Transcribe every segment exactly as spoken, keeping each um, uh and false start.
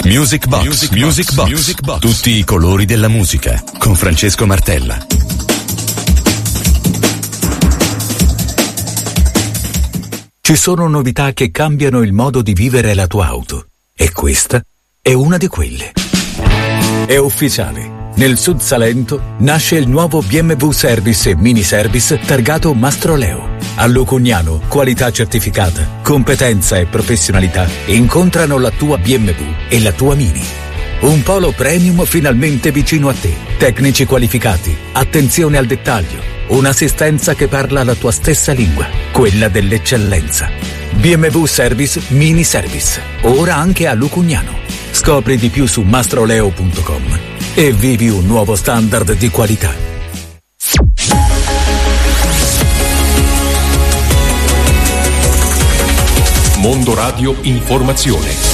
Music Box, Music, Music Box, Music Box, tutti i colori della musica, con Francesco Martella. Ci sono novità che cambiano il modo di vivere la tua auto, e questa è una di quelle. È ufficiale. Nel Sud Salento nasce il nuovo B M W Service e Mini Service targato Mastroleo. A Lucugnano, qualità certificata, competenza e professionalità incontrano la tua B M W e la tua Mini. Un polo premium finalmente vicino a te. Tecnici qualificati, attenzione al dettaglio, un'assistenza che parla la tua stessa lingua, quella dell'eccellenza. B M W Service Mini Service, ora anche a Lucugnano. Scopri di più su mastroleo punto com e vivi un nuovo standard di qualità. Mondo Radio Informazione.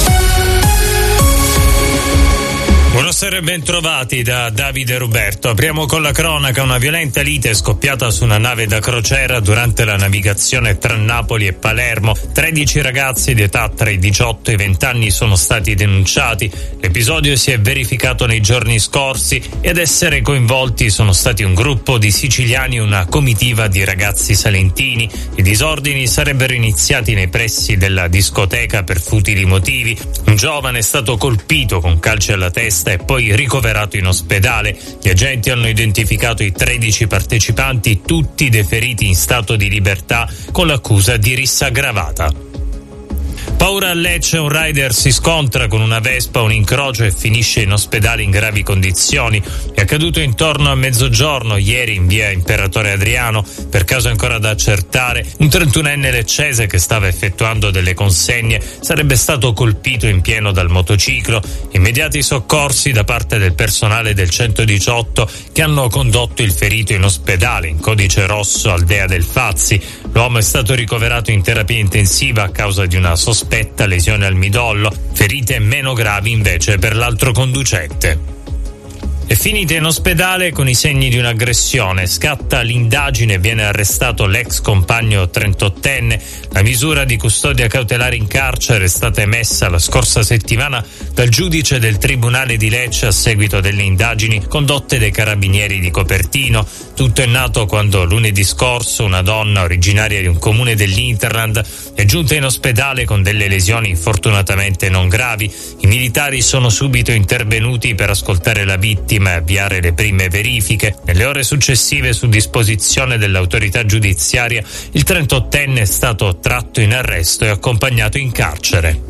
Buonasera e bentrovati da Davide Ruberto. Apriamo con la cronaca. Una violenta lite è scoppiata su una nave da crociera durante la navigazione tra Napoli e Palermo. tredici ragazzi di età tra i diciotto e i venti anni sono stati denunciati. L'episodio si è verificato nei giorni scorsi e ad essere coinvolti sono stati un gruppo di siciliani e una comitiva di ragazzi salentini. I disordini sarebbero iniziati nei pressi della discoteca per futili motivi. Un giovane è stato colpito con calci alla testa e poi ricoverato in ospedale. Gli agenti hanno identificato i tredici partecipanti, tutti deferiti in stato di libertà con l'accusa di rissa aggravata. Paura a Lecce, un rider si scontra con una Vespa a un incrocio e finisce in ospedale in gravi condizioni. È accaduto intorno a mezzogiorno ieri in via Imperatore Adriano. Per caso ancora da accertare, un trentunenne leccese che stava effettuando delle consegne sarebbe stato colpito in pieno dal motociclo. Immediati soccorsi da parte del personale del centodiciotto che hanno condotto il ferito in ospedale in codice rosso al Dea del Fazzi. L'uomo è stato ricoverato in terapia intensiva a causa di una sospetta lesione al midollo, ferite meno gravi invece per l'altro conducente. È finita in ospedale con i segni di un'aggressione. Scatta l'indagine e viene arrestato l'ex compagno trentottenne. La misura di custodia cautelare in carcere è stata emessa la scorsa settimana dal giudice del Tribunale di Lecce a seguito delle indagini condotte dai carabinieri di Copertino. Tutto è nato quando lunedì scorso una donna originaria di un comune dell'Interland è giunta in ospedale con delle lesioni fortunatamente non gravi. I militari sono subito intervenuti per ascoltare la vittima e avviare le prime verifiche. Nelle ore successive, su disposizione dell'autorità giudiziaria, il trentottenne è stato tratto in arresto e accompagnato in carcere.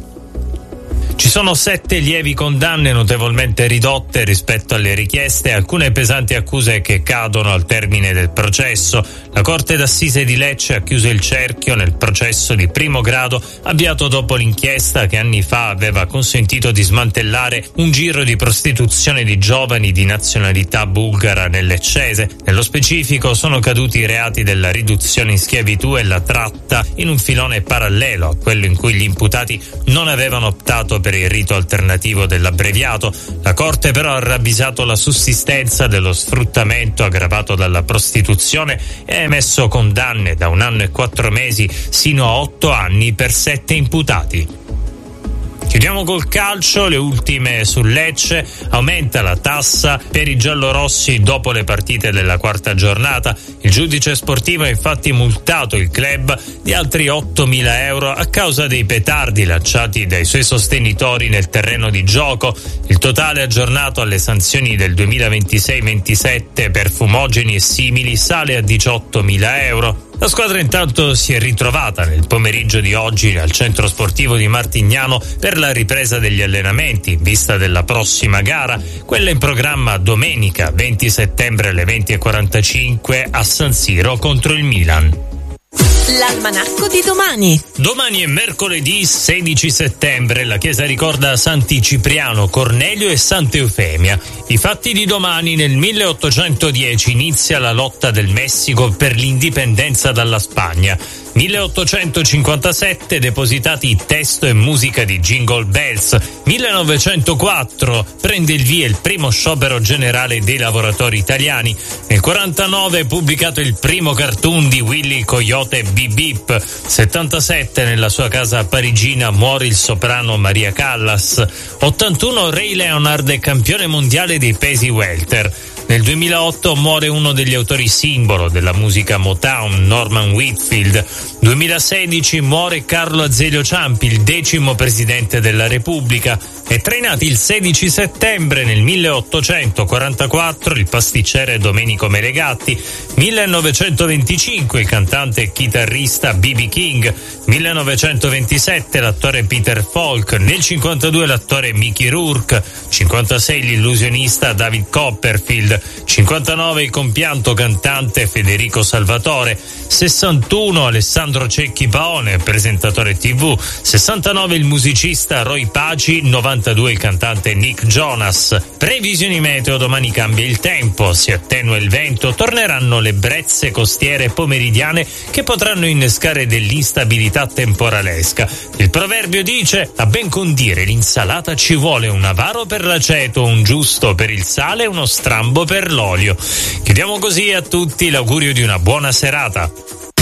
Ci sono sette lievi condanne notevolmente ridotte rispetto alle richieste e alcune pesanti accuse che cadono al termine del processo. La Corte d'Assise di Lecce ha chiuso il cerchio nel processo di primo grado avviato dopo l'inchiesta che anni fa aveva consentito di smantellare un giro di prostituzione di giovani di nazionalità bulgara nel Leccese. Nello specifico sono caduti i reati della riduzione in schiavitù e la tratta in un filone parallelo a quello in cui gli imputati non avevano optato per il rito alternativo dell'abbreviato. La Corte però ha ravvisato la sussistenza dello sfruttamento aggravato dalla prostituzione e ha emesso condanne da un anno e quattro mesi sino a otto anni per sette imputati. Chiudiamo col calcio, le ultime su Lecce. Aumenta la tassa per i giallorossi dopo le partite della quarta giornata. Il giudice sportivo ha infatti multato il club di altri ottomila euro a causa dei petardi lanciati dai suoi sostenitori nel terreno di gioco. Il totale aggiornato alle sanzioni del duemilaventisei ventisette per fumogeni e simili sale a diciottomila euro. La squadra intanto si è ritrovata nel pomeriggio di oggi al centro sportivo di Martignano per la ripresa degli allenamenti in vista della prossima gara, quella in programma domenica venti settembre alle venti e quarantacinque a San Siro contro il Milan. L'almanacco di domani. Domani è mercoledì sedici settembre. La chiesa ricorda Santi Cipriano, Cornelio e Santa Eufemia. I fatti di domani: nel milleottocentodieci inizia la lotta del Messico per l'indipendenza dalla Spagna. milleottocentocinquantasette depositati testo e musica di Jingle Bells. millenovecentoquattro prende il via il primo sciopero generale dei lavoratori italiani. Nel quarantanove è pubblicato il primo cartoon di Willy Coyote Bip Bip. settantasette nella sua casa parigina muore il soprano Maria Callas. ottantuno Ray Leonard è campione mondiale dei pesi welter. Nel duemilaotto muore uno degli autori simbolo della musica Motown, Norman Whitfield. duemilasedici muore Carlo Azeglio Ciampi, il decimo presidente della Repubblica. È trainati il sedici settembre nel milleottocentoquarantaquattro il pasticcere Domenico Melegatti. millenovecentoventicinque il cantante e chitarrista B B King. millenovecentoventisette l'attore Peter Falk. Nel cinquantadue l'attore Mickey Rourke. cinquantasei l'illusionista David Copperfield. cinquantanove il compianto cantante Federico Salvatore. sessantuno Alessandro Cecchi Paone, presentatore tivù. sessantanove il musicista Roy Paci. novantadue il cantante Nick Jonas. Previsioni meteo: domani cambia il tempo, si attenua il vento, torneranno le brezze costiere pomeridiane che potranno innescare dell'instabilità temporalesca. Il proverbio dice: a ben condire l'insalata ci vuole un avaro per l'aceto, un giusto per il sale e uno strambo per l'olio. Chiediamo così a tutti l'augurio di una buona serata.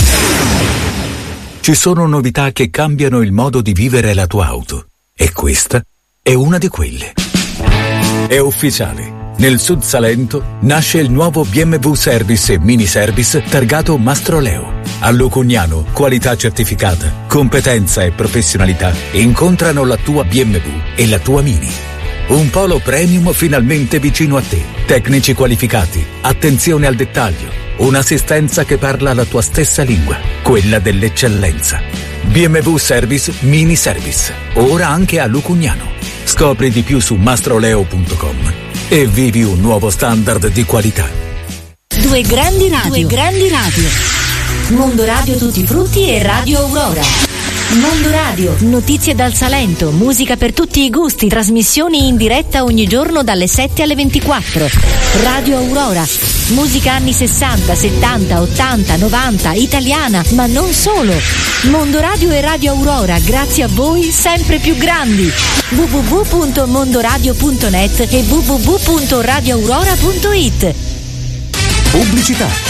Ci sono novità che cambiano il modo di vivere la tua auto e questa è una di quelle. È ufficiale. Nel Sud Salento nasce il nuovo B M W Service e Mini Service targato Mastroleo. A Lucugnano, qualità certificata, competenza e professionalità incontrano la tua B M W e la tua Mini. Un polo premium finalmente vicino a te. Tecnici qualificati, attenzione al dettaglio, un'assistenza che parla la tua stessa lingua, quella dell'eccellenza. B M W Service Mini Service, ora anche a Lucugnano. Scopri di più su mastroleo punto com e vivi un nuovo standard di qualità. Due grandi radio. Due grandi radio. Mondo Radio Tutti Frutti e Radio Aurora. Mondo Radio, notizie dal Salento, musica per tutti i gusti, trasmissioni in diretta ogni giorno dalle sette alle ventiquattro. Radio Aurora, musica anni sessanta, settanta, ottanta, novanta, italiana, ma non solo. Mondo Radio e Radio Aurora, grazie a voi sempre più grandi. w w w punto mondoradio punto net e w w w punto radio aurora punto it. Pubblicità.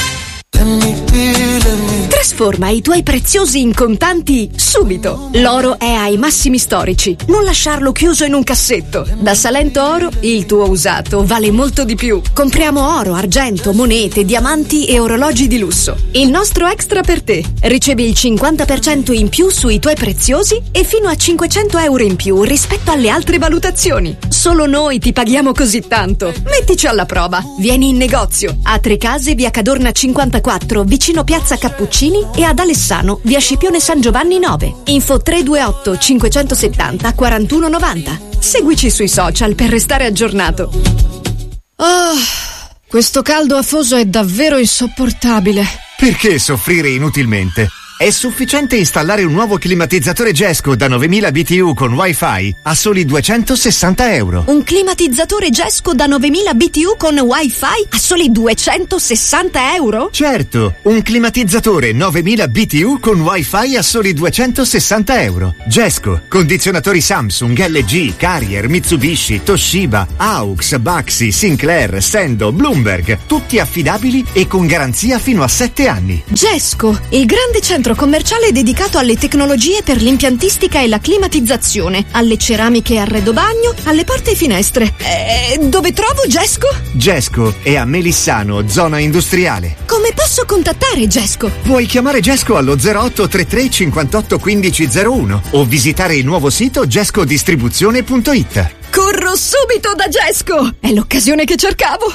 Trasforma i tuoi preziosi in contanti subito. L'oro è ai massimi storici. Non lasciarlo chiuso in un cassetto. Da Salento Oro il tuo usato vale molto di più. Compriamo oro, argento, monete, diamanti e orologi di lusso. Il nostro extra per te. Ricevi il cinquanta per cento in più sui tuoi preziosi e fino a cinquecento euro in più rispetto alle altre valutazioni. Solo noi ti paghiamo così tanto. Mettici alla prova. Vieni in negozio a Trecase, via Cadorna cinquantaquattro, vicino Piazza Cappuccini, e ad Alessano, via Scipione San Giovanni nove. Info tre due otto cinquecentosettanta quarantuno novanta. Seguici sui social per restare aggiornato. Oh, questo caldo afoso è davvero insopportabile. Perché soffrire inutilmente? È sufficiente installare un nuovo climatizzatore Gesco da novemila B T U con Wi-Fi a soli duecentosessanta euro. Un climatizzatore Gesco da novemila B T U con Wi-Fi a soli duecentosessanta euro? Certo, un climatizzatore novemila B T U con Wi-Fi a soli duecentosessanta euro. Gesco, condizionatori Samsung, L G, Carrier, Mitsubishi, Toshiba, Aux, Baxi, Sinclair, Sendo, Bloomberg, tutti affidabili e con garanzia fino a sette anni. Gesco, il grande centro commerciale dedicato alle tecnologie per l'impiantistica e la climatizzazione, alle ceramiche e arredo bagno, alle porte e finestre. Eh, dove trovo Gesco? Gesco è a Melissano, zona industriale. Come posso contattare Gesco? Puoi chiamare Gesco allo zero otto tre tre cinquantotto quindici zero uno o visitare il nuovo sito gescodistribuzione punto it. Corro subito da Gesco! È l'occasione che cercavo!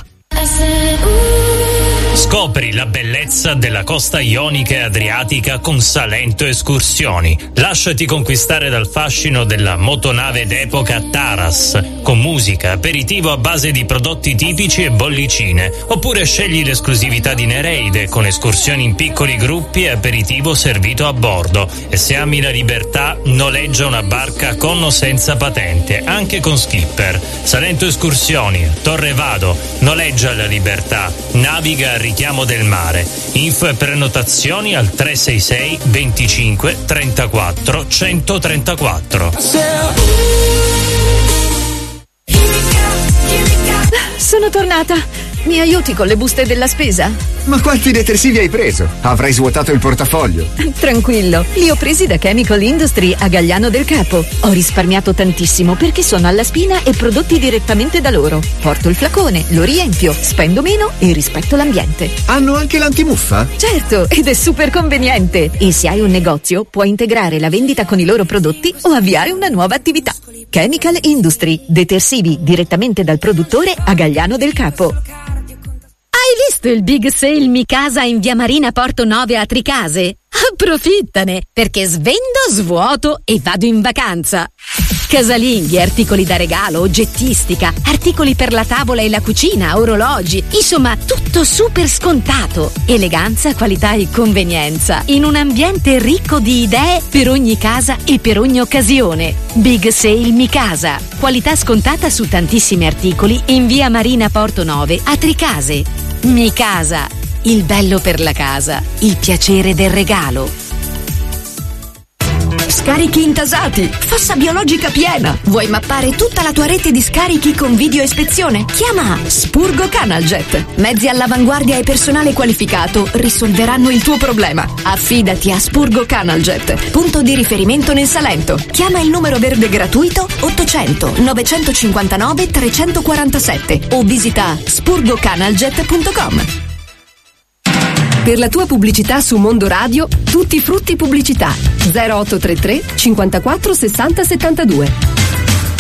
Scopri la bellezza della costa ionica e adriatica con Salento Escursioni. Lasciati conquistare dal fascino della motonave d'epoca Taras, con musica, aperitivo a base di prodotti tipici e bollicine. Oppure scegli l'esclusività di Nereide, con escursioni in piccoli gruppi e aperitivo servito a bordo. E se ami la libertà, noleggia una barca con o senza patente, anche con skipper. Salento Escursioni, Torre Vado, noleggia la libertà, naviga a richiamo del mare. Info e prenotazioni al tre sei sei venticinque trentaquattro centotrentaquattro. Sono tornata. Mi aiuti con le buste della spesa? Ma quanti detersivi hai preso? Avrai svuotato il portafoglio. Tranquillo, li ho presi da Chemical Industry a Gagliano del Capo. Ho risparmiato tantissimo perché sono alla spina e prodotti direttamente da loro. Porto il flacone, lo riempio, spendo meno e rispetto l'ambiente. Hanno anche l'antimuffa? Certo, ed è super conveniente. E se hai un negozio, puoi integrare la vendita con i loro prodotti o avviare una nuova attività. Chemical Industry, detersivi direttamente dal produttore a Gagliano del Capo. Hai visto il big sale Mi Casa in via Marina Porto nove a Tricase? Approfittane, perché svendo, svuoto e vado in vacanza. Casalinghi, articoli da regalo, oggettistica, articoli per la tavola e la cucina, orologi, insomma tutto super scontato. Eleganza, qualità e convenienza, in un ambiente ricco di idee per ogni casa e per ogni occasione. Big Sale Mi Casa, qualità scontata su tantissimi articoli in via Marina Porto nove a Tricase. Mi Casa, il bello per la casa, il piacere del regalo. Scarichi intasati, fossa biologica piena. Vuoi mappare tutta la tua rete di scarichi con video ispezione? Chiama Spurgo Canaljet. Mezzi all'avanguardia e personale qualificato risolveranno il tuo problema. Affidati a Spurgo Canaljet, punto di riferimento nel Salento. Chiama il numero verde gratuito ottocento novecentocinquantanove trecentoquarantasette o visita spurgocanaljet punto com. Per la tua pubblicità su Mondo Radio, Tutti Frutti Pubblicità zero otto tre tre cinquantaquattro sessanta settantadue.